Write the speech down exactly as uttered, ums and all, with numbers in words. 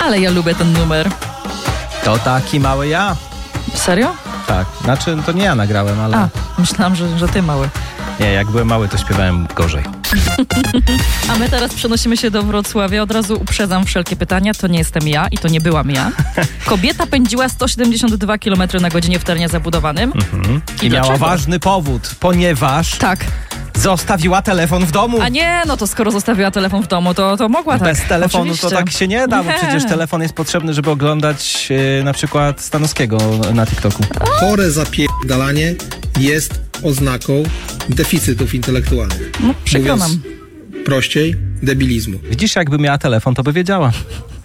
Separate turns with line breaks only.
Ale ja lubię ten numer.
To taki mały ja.
Serio?
Tak, znaczy to nie ja nagrałem, ale...
A, myślałam, że, że ty mały.
Nie, jak byłem mały, to śpiewałem gorzej.
A my teraz przenosimy się do Wrocławia. Od razu uprzedzam wszelkie pytania. To nie jestem ja i to nie byłam ja. Kobieta pędziła sto siedemdziesiąt dwa kilometry na godzinę w terenie zabudowanym.
Mhm. I,
I
miała
dlaczego?
ważny powód, ponieważ
Tak.
zostawiła telefon w domu.
A nie, no to skoro zostawiła telefon w domu, to, to mogła tak.
Bez telefonu
Oczywiście.
to tak się nie da, bo
Nie.
przecież telefon jest potrzebny, żeby oglądać yy, na przykład Stanowskiego na TikToku.
Chore zapierdalanie jest oznaką deficytów intelektualnych.
No, przykro nam.
Mówiąc prościej, debilizmu.
Widzisz, jakby miała telefon, to by wiedziała.